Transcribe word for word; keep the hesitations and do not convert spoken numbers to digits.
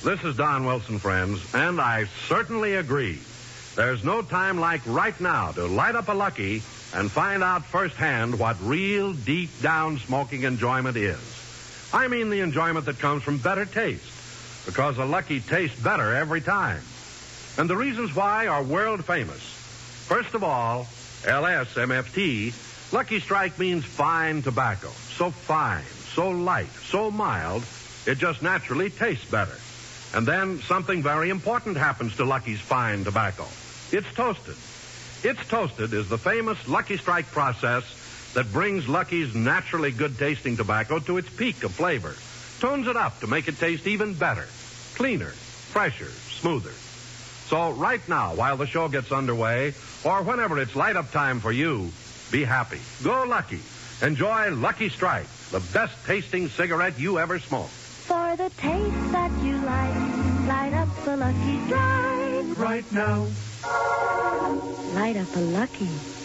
This is Don Wilson, friends, and I certainly agree. There's no time like right now to light up a Lucky and find out firsthand what real, deep-down smoking enjoyment is. I mean the enjoyment that comes from better taste, because a Lucky tastes better every time. And the reasons why are world famous. First of all, L S M F T, Lucky Strike means fine tobacco. So fine, so light, so mild, it just naturally tastes better. And then something very important happens to Lucky's fine tobacco. It's toasted. It's toasted is the famous Lucky Strike process that brings Lucky's naturally good-tasting tobacco to its peak of flavor, tones it up to make it taste even better, cleaner, fresher, smoother. So right now, while the show gets underway, or whenever it's light-up time for you, be happy. Go Lucky. Enjoy Lucky Strike, the best-tasting cigarette you ever smoked. For the taste that you like, light up a Lucky Strike. Right now. Light up a Lucky.